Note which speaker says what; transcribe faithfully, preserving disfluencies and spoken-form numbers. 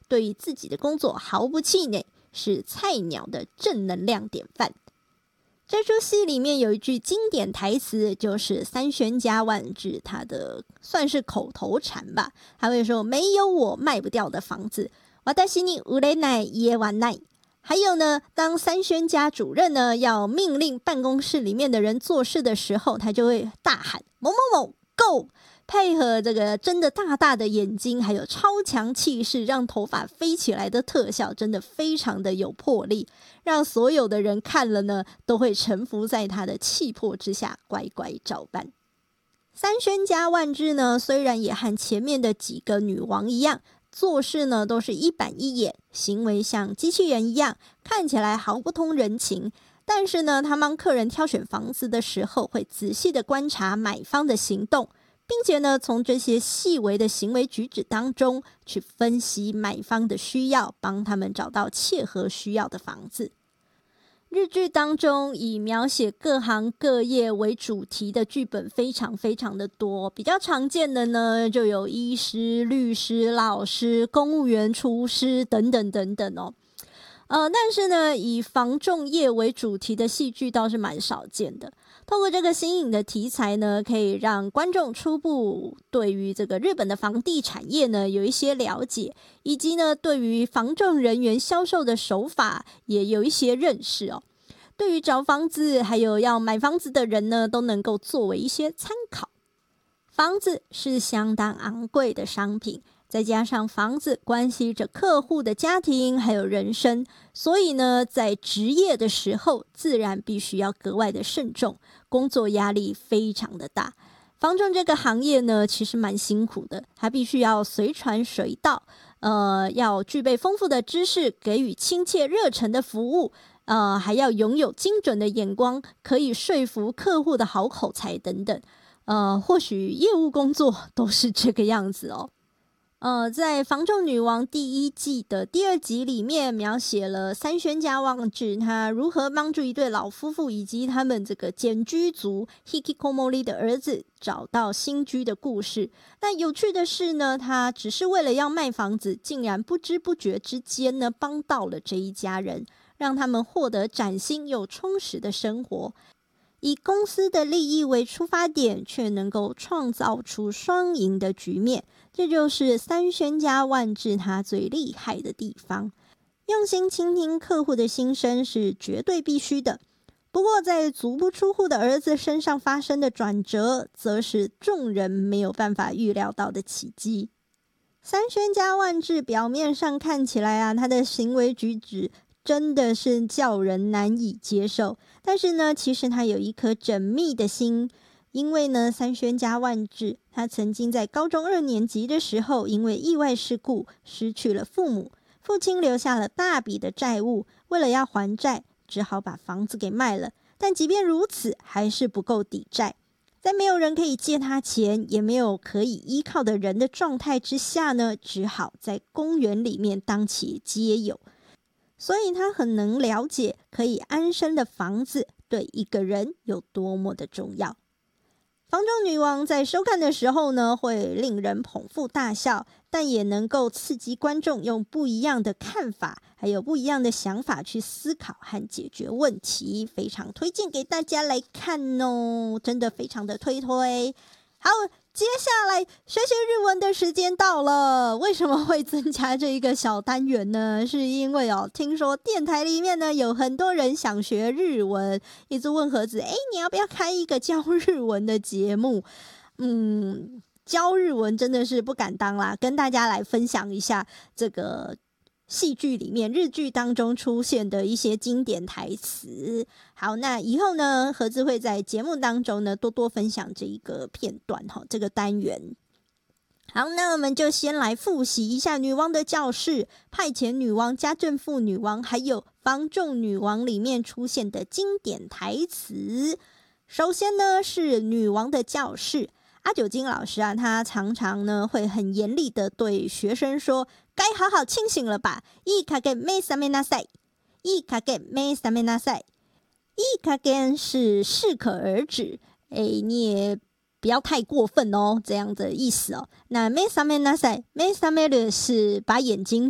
Speaker 1: 对于自己的工作毫不气馁，是菜鸟的正能量典范。这出戏里面有一句经典台词，就是三轩家万志他的算是口头禅吧，他会说没有我卖不掉的房子，私に売れない家はない。还有呢，当三轩家主任呢要命令办公室里面的人做事的时候，他就会大喊某某某 Go， 配合这个睁得大大的眼睛还有超强气势让头发飞起来的特效，真的非常的有魄力，让所有的人看了呢都会臣服在他的气魄之下，乖乖照办。三轩家万志呢虽然也和前面的几个女王一样，做事呢都是一板一眼，行为像机器人一样，看起来毫不通人情，但是呢他帮客人挑选房子的时候会仔细的观察买方的行动，并且呢从这些细微的行为举止当中去分析买方的需要，帮他们找到切合需要的房子。日剧当中以描写各行各业为主题的剧本非常非常的多，比较常见的呢就有医师、律师、老师、公务员、厨师等等等等哦。呃，但是呢以房仲业为主题的戏剧倒是蛮少见的。透过这个新颖的题材呢，可以让观众初步对于这个日本的房地产业呢有一些了解，以及呢对于房仲人员销售的手法也有一些认识哦。对于找房子还有要买房子的人呢，都能够作为一些参考。房子是相当昂贵的商品，再加上房子关系着客户的家庭还有人生，所以呢在职业的时候自然必须要格外的慎重，工作压力非常的大。房仲这个行业呢其实蛮辛苦的，它必须要随传随到，呃，要具备丰富的知识，给予亲切热忱的服务，呃，还要拥有精准的眼光，可以说服客户的好口才等等。呃，或许业务工作都是这个样子哦。呃，在《房仲女王》第一季的第二集里面，描写了三轩家望志他如何帮助一对老夫妇以及他们这个简居族 Hikikomori 的儿子找到新居的故事。但有趣的是呢，他只是为了要卖房子，竟然不知不觉之间呢，帮到了这一家人，让他们获得崭新又充实的生活。以公司的利益为出发点，却能够创造出双赢的局面，这就是三轩家万志他最厉害的地方。用心倾听客户的心声是绝对必须的，不过在足不出户的儿子身上发生的转折，则是众人没有办法预料到的奇迹。三轩家万志表面上看起来啊，他的行为举止真的是叫人难以接受，但是呢其实他有一颗缜密的心。因为呢三轩家万志他曾经在高中二年级的时候因为意外事故失去了父母，父亲留下了大笔的债务，为了要还债只好把房子给卖了，但即便如此还是不够抵债。在没有人可以借他钱，也没有可以依靠的人的状态之下呢，只好在公园里面当起街友。所以他很能了解可以安身的房子对一个人有多么的重要。房仲女王在收看的时候呢，会令人捧腹大笑，但也能够刺激观众用不一样的看法还有不一样的想法去思考和解决问题，非常推荐给大家来看哦，真的非常的推推。好，接下来学习日文的时间到了。为什么会增加这一个小单元呢？是因为哦，听说电台里面呢有很多人想学日文，一直问盒子，诶，你要不要开一个教日文的节目？嗯，教日文真的是不敢当啦，跟大家来分享一下这个戏剧里面日剧当中出现的一些经典台词。好，那以后呢盒子会在节目当中呢多多分享这一个片段这个单元。好，那我们就先来复习一下女王的教室、派遣女王、家政妇女王还有房仲女王里面出现的经典台词。首先呢是女王的教室，阿九金老师啊，他常常呢会很严厉的对学生说，该好好清醒了吧，いい加減目覚めなさい，いい加減目覚めなさい。いい加減是适可而止，诶，你也不要太过分哦，这样的意思哦。那目覚めなさい，目覚める是把眼睛